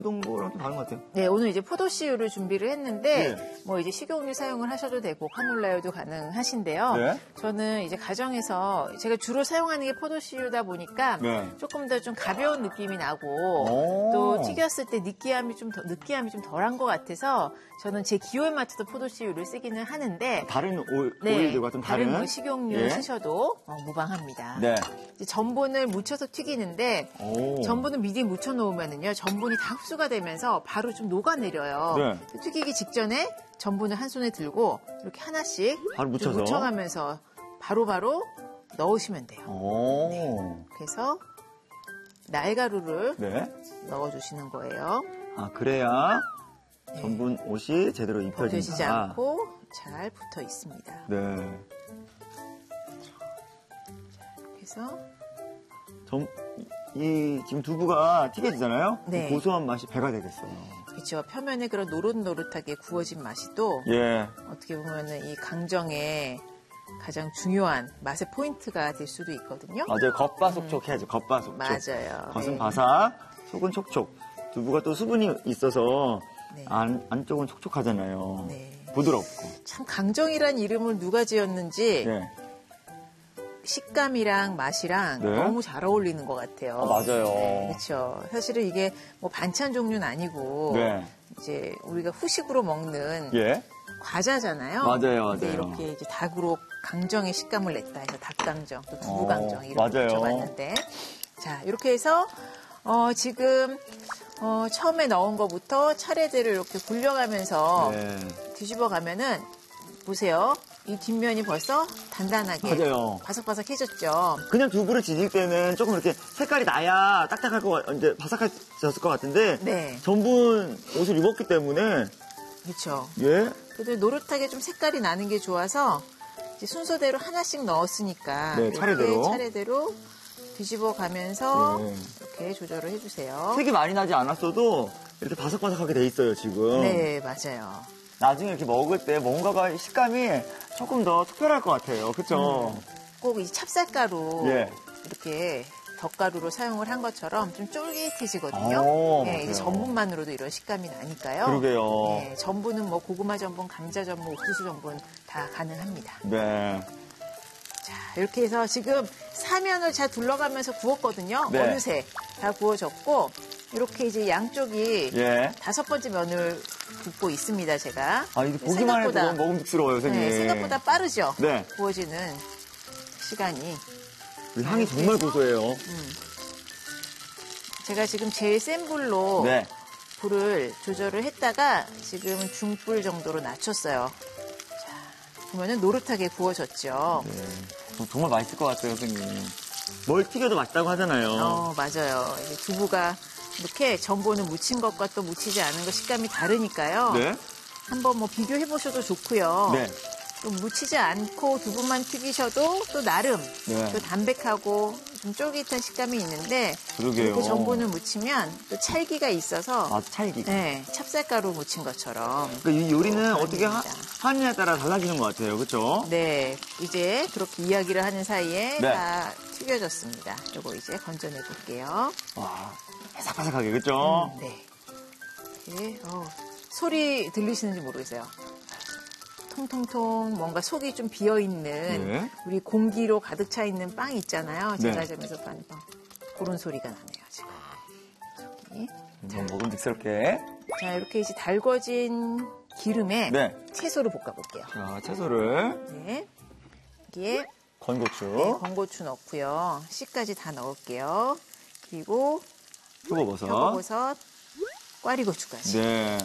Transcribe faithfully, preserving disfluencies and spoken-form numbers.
동거랑 좀 다른 것 같아요. 네, 오늘 이제 포도씨유를 준비를 했는데 네. 뭐 이제 식용유 사용을 하셔도 되고 카놀라유도 가능하신데요. 네. 저는 이제 가정에서 제가 주로 사용하는 게 포도씨유다 보니까 네. 조금 더 좀 가벼운 느낌이 나고 오. 또 튀겼을 때 느끼함이 좀 더, 느끼함이 좀 덜한 것 같아서 저는 제 기호에 맞춰서 포도씨유를 쓰기는 하는데 다른 오, 네, 오일들과 좀 다른, 다른 뭐 식용유 예. 쓰셔도 어, 무방합니다. 네. 이제 전분을 묻혀서 튀기는데 오. 전분을 미리 묻혀놓으면은요 전분이 다 흡수가 되면서 바로 좀 녹아내려요. 네. 튀기기 직전에 전분을 한 손에 들고 이렇게 하나씩 바로 묻혀서? 묻혀가면서 바로바로 넣으시면 돼요. 오. 그래서 날가루를 네. 넣어주시는 거예요. 아, 그래야 전분 옷이 제대로 입혀진다. 벗겨지지 않고 잘 붙어 있습니다. 네. 그래서 전, 이, 지금 두부가 튀겨지잖아요? 네. 고소한 맛이 배가 되겠어요. 그렇죠. 표면에 그런 노릇노릇하게 구워진 맛이 또 예. 어떻게 보면은 이 강정의 가장 중요한 맛의 포인트가 될 수도 있거든요. 맞아요. 겉바속촉 해야죠. 겉바속촉. 맞아요. 겉은 네. 바삭, 속은 촉촉. 두부가 또 수분이 있어서 네. 안, 안쪽은 촉촉하잖아요. 네. 부드럽고. 참 강정이란 이름을 누가 지었는지 네. 식감이랑 맛이랑 네. 너무 잘 어울리는 것 같아요. 아, 맞아요. 그렇죠. 사실은 이게 뭐 반찬 종류는 아니고 네. 이제 우리가 후식으로 먹는 예. 과자잖아요. 맞아요, 근데 맞아요. 이렇게 이제 닭으로 강정의 식감을 냈다 해서 닭강정, 또 어, 두부강정 이렇게 맞아요. 붙여봤는데, 자 이렇게 해서 어, 지금 어, 처음에 넣은 거부터 차례대로 이렇게 굴려가면서 네. 뒤집어가면은 보세요. 이 뒷면이 벌써 단단하게 맞아요. 바삭바삭해졌죠. 그냥 두부를 지질 때는 조금 이렇게 색깔이 나야 딱딱할 것 같, 이제 바삭해졌을 것 같은데. 네. 전분 옷을 입었기 때문에. 그렇죠. 예. 그래도 노릇하게 좀 색깔이 나는 게 좋아서 이제 순서대로 하나씩 넣었으니까 네, 이렇게 차례대로. 차례대로 뒤집어 가면서 네. 이렇게 조절을 해주세요. 색이 많이 나지 않았어도 이렇게 바삭바삭하게 돼 있어요, 지금. 네, 맞아요. 나중에 이렇게 먹을 때 뭔가가 식감이 조금 더 특별할 것 같아요. 그쵸? 꼭 이 찹쌀가루 예. 이렇게 덧가루로 사용을 한 것처럼 좀 쫄깃해지거든요. 오, 네, 이제 맞아요. 전분만으로도 이런 식감이 나니까요. 그러게요. 네, 전분은 뭐 고구마 전분, 감자 전분, 옥수수 전분 다 가능합니다. 네. 자, 이렇게 해서 지금 사면을 잘 둘러가면서 구웠거든요. 네. 어느새 다 구워졌고 이렇게 이제 양쪽이 예. 다섯 번째 면을 굽고 있습니다, 제가. 아, 이게 보기만 해도 생각보다, 너무 먹음직스러워요, 선생님. 네, 생각보다 빠르죠? 네. 구워지는 시간이. 향이 정말 고소해요. 제가 지금 제일 센 불로 네. 불을 조절을 했다가 지금 중불 정도로 낮췄어요. 자, 보면은 노릇하게 구워졌죠. 네. 정말 맛있을 것 같아요, 선생님. 뭘 튀겨도 맛있다고 하잖아요. 어, 맞아요. 이제 두부가 이렇게 전분을 묻힌 것과 또 묻히지 않은 것 식감이 다르니까요. 네. 한번 뭐 비교해 보셔도 좋고요. 네. 또 묻히지 않고 두부만 튀기셔도 또 나름 네. 또 담백하고 좀 쫄깃한 식감이 있는데 그러게요. 이렇게 전분을 묻히면 또 찰기가 있어서 아, 찰기. 네, 찹쌀가루 묻힌 것처럼. 그러니까 이 요리는 어떻게 하, 다릅니다. 하느냐에 따라 달라지는 것 같아요. 그렇죠? 네, 이제 그렇게 이야기를 하는 사이에 네. 다 튀겨졌습니다. 요거 이제 건져내 볼게요. 와, 바삭바삭하게, 그렇죠? 네. 이렇게, 어, 소리 들리시는지 모르겠어요. 통통통 뭔가 속이 좀 비어있는 네. 우리 공기로 가득 차 있는 빵 있잖아요. 네. 제과점에서 파는 빵. 그런 소리가 나네요, 지금. 저기. 너무 먹음직스럽게. 자, 이렇게 이제 달궈진 기름에 네. 채소를 볶아볼게요. 자, 채소를. 네. 여기에 건고추. 네, 건고추 넣고요. 씨까지 다 넣을게요. 그리고 표고버섯. 표고버섯, 꽈리고추까지. 네.